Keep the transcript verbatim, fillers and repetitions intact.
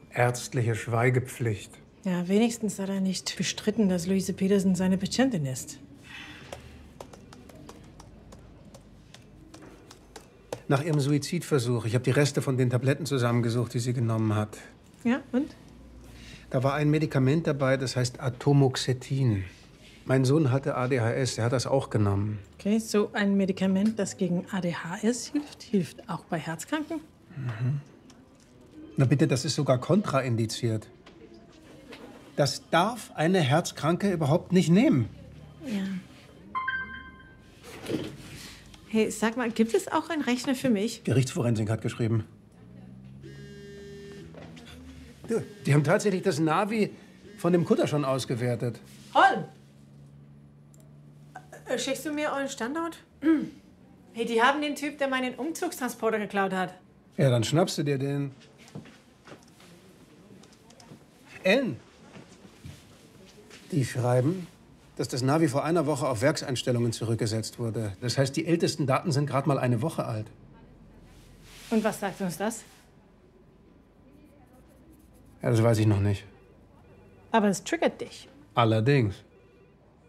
Ärztliche Schweigepflicht. Ja, wenigstens hat er nicht bestritten, dass Luise Petersen seine Patientin ist. Nach ihrem Suizidversuch. Ich habe die Reste von den Tabletten zusammengesucht, die sie genommen hat. Ja, und? Da war ein Medikament dabei, das heißt Atomoxetin. Mein Sohn hatte A D H S, der hat das auch genommen. Okay, so ein Medikament, das gegen A D H S hilft, hilft auch bei Herzkranken? Mhm. Na bitte, das ist sogar kontraindiziert. Das darf eine Herzkranke überhaupt nicht nehmen. Ja. Hey, sag mal, gibt es auch einen Rechner für mich? Gerichtsforensik hat geschrieben. Du, die haben tatsächlich das Navi von dem Kutter schon ausgewertet. Holm! Äh, schickst du mir euren Standort? Hey, die haben den Typ, der meinen Umzugstransporter geklaut hat. Ja, dann schnappst du dir den. Ellen, die schreiben, dass das Navi vor einer Woche auf Werkseinstellungen zurückgesetzt wurde. Das heißt, die ältesten Daten sind gerade mal eine Woche alt. Und was sagt uns das? Ja, das weiß ich noch nicht. Aber es triggert dich. Allerdings.